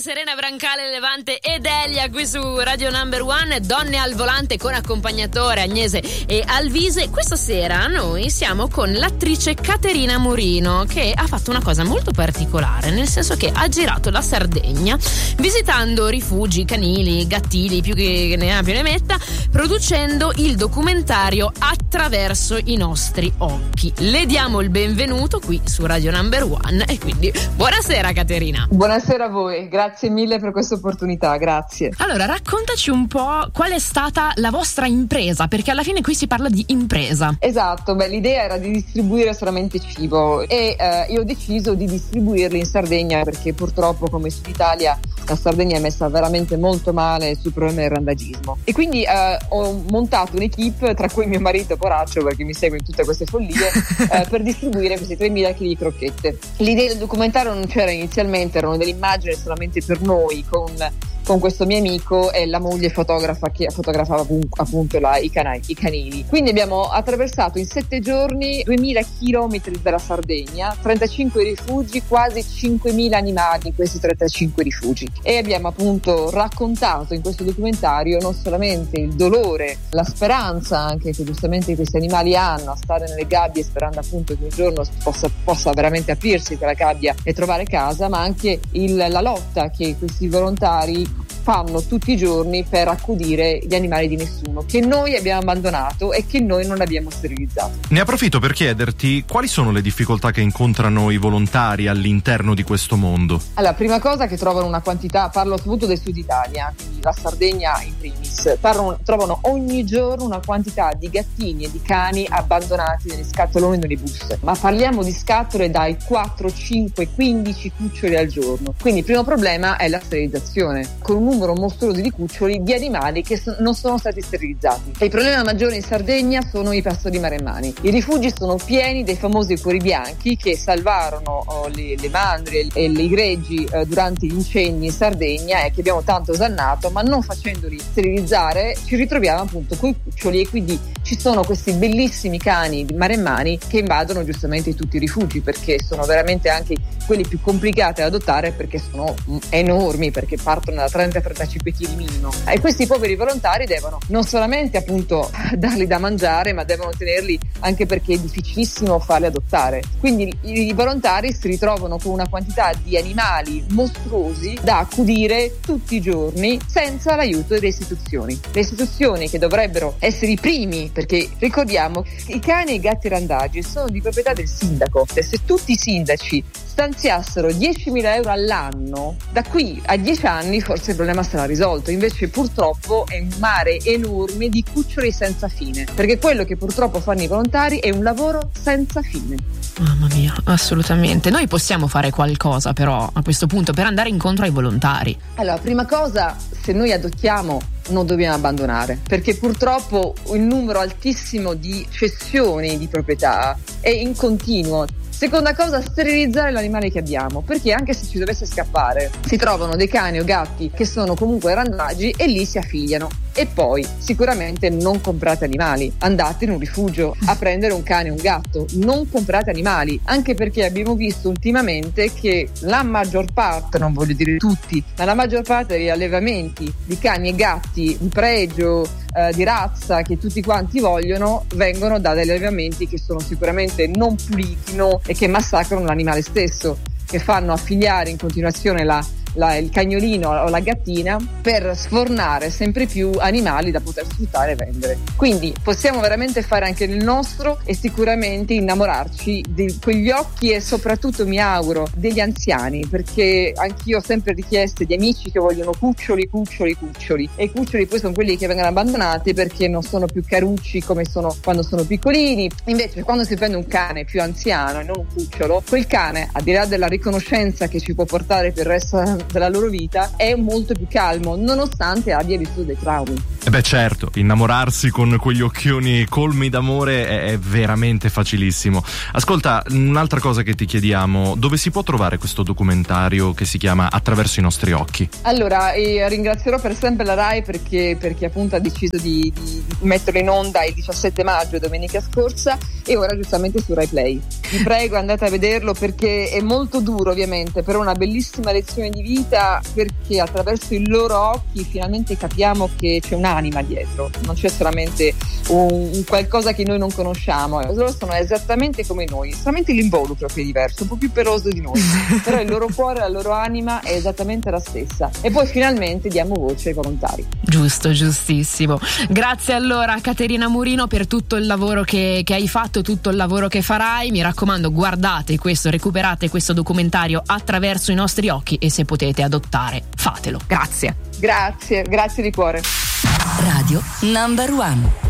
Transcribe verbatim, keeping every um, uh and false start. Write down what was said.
Serena Brancale, Levante ed Elia qui su Radio Number One, Donne al volante con accompagnatore Agnese e Alvise. Questa sera noi siamo con l'attrice Caterina Murino, che ha fatto una cosa molto particolare, nel senso che ha girato la Sardegna visitando rifugi canili, gattili, più che ne ha più ne metta, producendo il documentario Attraverso i nostri occhi. Le diamo il benvenuto qui su Radio Number One e quindi buonasera Caterina. Buonasera a voi, grazie mille per questa opportunità, grazie. Allora, raccontaci un po' qual è stata la vostra impresa, perché alla fine qui si parla di impresa. Esatto, beh, l'idea era di distribuire solamente cibo e eh, io ho deciso di distribuirli in Sardegna perché purtroppo, come Sud Italia, la Sardegna è messa veramente molto male sul problema del randagismo. E quindi eh, ho montato un'equipe, tra cui mio marito poraccio, perché mi segue in tutte queste follie, eh, per distribuire questi tremila chili di crocchette. L'idea del documentario non c'era inizialmente, erano delle immagini solamente per noi, con con questo mio amico e la moglie fotografa che fotografava appunto la, i, cana- i canili. Quindi abbiamo attraversato in sette giorni duemila chilometri della Sardegna, trentacinque rifugi, quasi cinquemila animali in questi trentacinque rifugi, e abbiamo appunto raccontato in questo documentario non solamente il dolore, la speranza anche che giustamente questi animali hanno a stare nelle gabbie, sperando appunto che un giorno possa, possa veramente aprirsi quella gabbia e trovare casa, ma anche il, la lotta che questi volontari fanno tutti i giorni per accudire gli animali di nessuno, che noi abbiamo abbandonato e che noi non abbiamo sterilizzato. Ne approfitto per chiederti quali sono le difficoltà che incontrano i volontari all'interno di questo mondo. Allora, prima cosa che trovano una quantità, parlo soprattutto del Sud Italia, quindi la Sardegna in primis, parlano, trovano ogni giorno una quantità di gattini e di cani abbandonati negli scatoloni e nelle buste, ma parliamo di scatole dai quattro, cinque, quindici cuccioli al giorno. Quindi il primo problema è la sterilizzazione, con un numero mostruoso di cuccioli di animali che so- non sono stati sterilizzati. E il problema maggiore in Sardegna sono i pastori maremmani. I rifugi sono pieni dei famosi cuori bianchi che salvarono oh, le, le mandrie e i greggi eh, durante gli incendi in Sardegna e che abbiamo tanto osannato, ma non facendoli sterilizzare ci ritroviamo appunto coi cuccioli, e quindi ci sono questi bellissimi cani maremmani che invadono giustamente tutti i rifugi, perché sono veramente anche quelli più complicati da adottare, perché sono enormi, perché partono da trenta trentacinque chili minimo, e questi poveri volontari devono non solamente appunto darli da mangiare, ma devono tenerli anche perché è difficilissimo farli adottare. Quindi i volontari si ritrovano con una quantità di animali mostruosi da accudire tutti i giorni senza l'aiuto delle istituzioni. Le istituzioni che dovrebbero essere i primi, perché ricordiamo i cani e i gatti randagi sono di proprietà del sindaco. Se tutti i sindaci stanziassero diecimila euro all'anno, da qui a dieci anni forse il problema sarà risolto. Invece purtroppo è un mare enorme di cuccioli senza fine, perché quello che purtroppo fanno i volontari è un lavoro senza fine. Mamma mia, assolutamente. Noi possiamo fare qualcosa però a questo punto per andare incontro ai volontari. Allora, prima cosa, se noi adottiamo non dobbiamo abbandonare, perché purtroppo il numero altissimo di cessioni di proprietà è in continuo. Seconda cosa, sterilizzare l'animale che abbiamo, perché anche se ci dovesse scappare si trovano dei cani o gatti che sono comunque randagi e lì si affiliano. E poi sicuramente non comprate animali, andate in un rifugio a prendere un cane o un gatto, non comprate animali, anche perché abbiamo visto ultimamente che la maggior parte, non voglio dire tutti, ma la maggior parte degli allevamenti di cani e gatti di pregio, eh, di razza, che tutti quanti vogliono, vengono da degli allevamenti che sono sicuramente non puliti, no, e che massacrano l'animale stesso, che fanno affiliare in continuazione la La, il cagnolino o la gattina per sfornare sempre più animali da poter sfruttare e vendere. Quindi possiamo veramente fare anche il nostro e sicuramente innamorarci di quegli occhi e soprattutto, mi auguro, degli anziani, perché anch'io ho sempre richieste di amici che vogliono cuccioli, cuccioli, cuccioli, e i cuccioli poi sono quelli che vengono abbandonati perché non sono più carucci come sono quando sono piccolini. Invece quando si prende un cane più anziano e non un cucciolo, quel cane, al di là della riconoscenza che ci può portare per il resto della loro vita, è molto più calmo nonostante abbia vissuto dei traumi. Eh beh certo, innamorarsi con quegli occhioni colmi d'amore è, è veramente facilissimo. Ascolta, un'altra cosa che ti chiediamo, dove si può trovare questo documentario che si chiama Attraverso i nostri occhi? Allora, eh, ringrazierò per sempre la Rai perché, perché appunto ha deciso di, di metterlo in onda il diciassette maggio, domenica scorsa, e ora giustamente su Rai Play. Vi prego, andate a vederlo perché è molto duro ovviamente, però una bellissima lezione di vita, perché attraverso i loro occhi finalmente capiamo che c'è un'anima dietro, non c'è solamente un, un qualcosa che noi non conosciamo. Loro sono esattamente come noi, solamente l'involucro che è diverso, un po' più peloso di noi, però il loro cuore, la loro anima è esattamente la stessa. E poi finalmente diamo voce ai volontari. Giusto, giustissimo. Grazie allora Caterina Murino per tutto il lavoro che, che hai fatto, tutto il lavoro che farai. Mi raccomando, guardate questo, recuperate questo documentario Attraverso i nostri occhi, e se potete adottare, fatelo. Grazie. Grazie, grazie di cuore. Radio Number One.